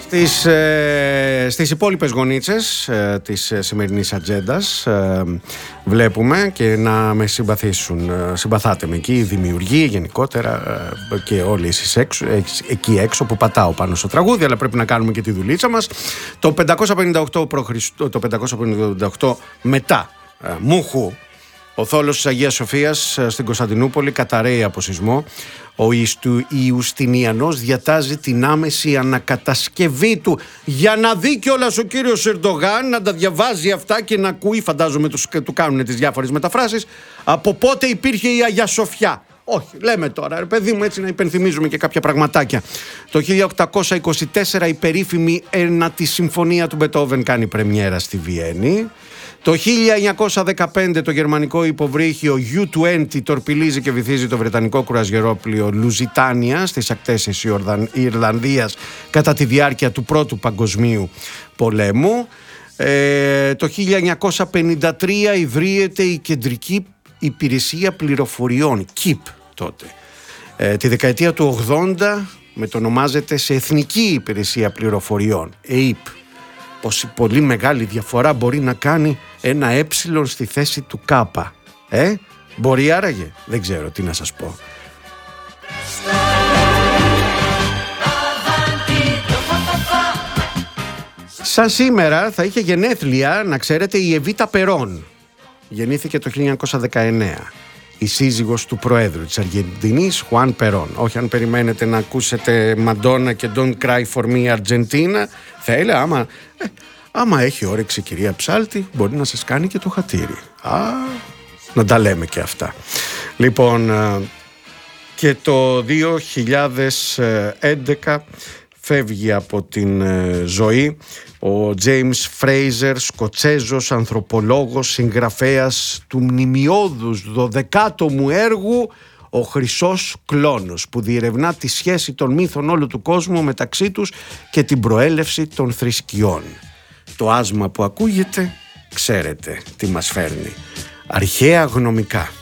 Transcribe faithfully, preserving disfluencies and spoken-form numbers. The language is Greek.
Στις, ε, στις υπόλοιπες γωνίτσες ε, της ε, σημερινής ατζέντας ε, βλέπουμε, και να με συμπαθήσουν, ε, συμπαθάτε με εκεί οι δημιουργοί γενικότερα ε, και όλοι εσείς έξω, ε, εκεί έξω που πατάω πάνω στο τραγούδι, αλλά πρέπει να κάνουμε και τη δουλίτσα μας. Το πεντακόσια πενήντα οκτώ π.Χ., το πεντακόσια πενήντα οκτώ μετά ε, Μούχου, ο θόλος της Αγίας Σοφίας στην Κωνσταντινούπολη καταραίει από σεισμό. Ο Ιουστινιανός διατάζει την άμεση ανακατασκευή του, για να δει κιόλας ο κύριος Ερντογάν να τα διαβάζει αυτά και να ακούει, φαντάζομαι τους, του κάνουν τις διάφορες μεταφράσεις, από πότε υπήρχε η Αγία Σοφιά. Όχι, λέμε τώρα, ρε παιδί μου, έτσι να υπενθυμίζουμε και κάποια πραγματάκια. Το χίλια οκτακόσια είκοσι τέσσερα η περίφημη ένατη συμφωνία του Μπετόβεν κάνει πρεμιέρα στη Βιέννη. Το χίλια εννιακόσια δεκαπέντε το γερμανικό υποβρύχιο γιου είκοσι τορπιλίζει και βυθίζει το βρετανικό κουραζιερόπλοιο Λουζιτάνια στις ακτές της Ιρλανδίας κατά τη διάρκεια του Πρώτου Παγκοσμίου Πολέμου. Ε, το χίλια εννιακόσια πενήντα τρία ιδρύεται η Κεντρική Υπηρεσία Πληροφοριών, ΚΙΠ τότε. Ε, τη δεκαετία του ογδόντα μετονομάζεται σε Εθνική Υπηρεσία Πληροφοριών, ΕΙΠ. Πόση πολύ μεγάλη διαφορά μπορεί να κάνει ένα ε στη θέση του κάπα. Ε, μπορεί άραγε, δεν ξέρω τι να σας πω. Σαν σήμερα θα είχε γενέθλια, να ξέρετε, η Εβίτα Περόν. Γεννήθηκε το χίλια εννιακόσια δεκαεννέα. Η σύζυγος του Προέδρου της Αργεντινής, Χουάν Περόν. Όχι αν περιμένετε να ακούσετε Μαντόνα και Don't Cry For Me Argentina, θα έλεγα άμα, ε, άμα έχει όρεξη κυρία Ψάλτη, μπορεί να σας κάνει και το χατήρι. Α, να τα λέμε και αυτά. Λοιπόν, και το δύο χιλιάδες έντεκα φεύγει από την ζωή ο Τζέιμς Φρέιζερ, Σκοτσέζος ανθρωπολόγος, συγγραφέας του μνημιώδους δωδεκάτομου έργου «Ο Χρυσός Κλόνος», που διερευνά τη σχέση των μύθων όλου του κόσμου μεταξύ τους και την προέλευση των θρησκειών. Το άσμα που ακούγεται, ξέρετε τι μας φέρνει. Αρχαία γνωμικά.